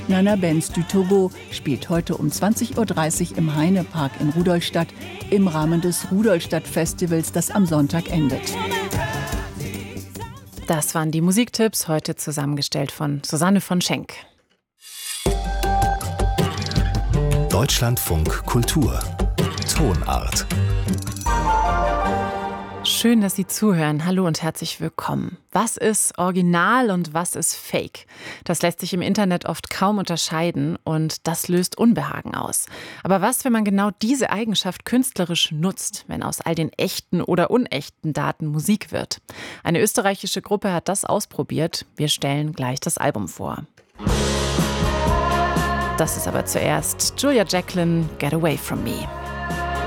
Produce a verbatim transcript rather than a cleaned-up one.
Nana Benz du Togo spielt heute um zwanzig Uhr dreißig im Heinepark in Rudolstadt im Rahmen des Rudolstadt-Festivals, das am Sonntag endet. Das waren die Musiktipps, heute zusammengestellt von Susanne von Schenk. Deutschlandfunk Kultur Tonart. Schön, dass Sie zuhören. Hallo und herzlich willkommen. Was ist Original und was ist Fake? Das lässt sich im Internet oft kaum unterscheiden und das löst Unbehagen aus. Aber was, wenn man genau diese Eigenschaft künstlerisch nutzt, wenn aus all den echten oder unechten Daten Musik wird? Eine österreichische Gruppe hat das ausprobiert. Wir stellen gleich das Album vor. Das ist aber zuerst Julia Jacklin, Get Away From Me.